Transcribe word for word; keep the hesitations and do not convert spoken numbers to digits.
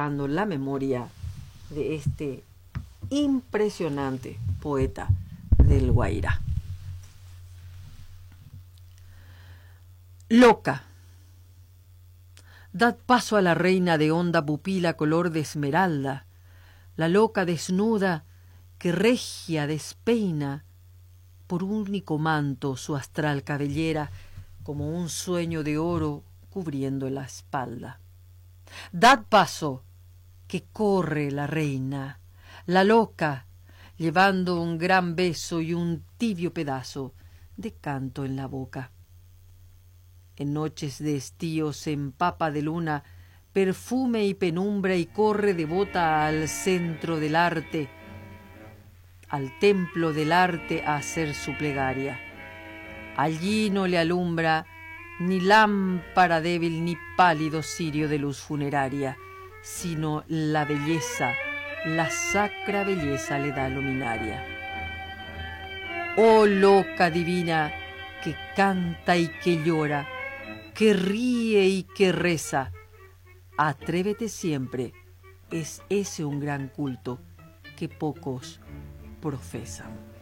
evocando la memoria de este impresionante poeta del Guairá. Loca. Dad paso a la reina de honda pupila color de esmeralda, la loca desnuda que regia despeina por único manto su astral cabellera, como un sueño de oro cubriendo la espalda. Dad paso, que corre la reina, la loca, llevando un gran beso y un tibio pedazo de canto en la boca. En noches de estío se empapa de luna, perfume y penumbra y corre devota al centro del arte, al templo del arte a hacer su plegaria. Allí no le alumbra ni lámpara débil ni pálido cirio de luz funeraria, sino la belleza, la sacra belleza le da luminaria. Oh loca divina, que canta y que llora, que ríe y que reza, atrévete siempre, es ese un gran culto que pocos profesan.